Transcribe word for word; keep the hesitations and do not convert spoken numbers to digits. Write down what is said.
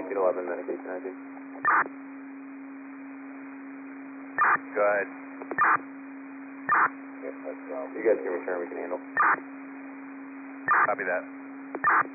eighteen eleven, medication I D. Go ahead. You guys can return, we can handle. Copy that.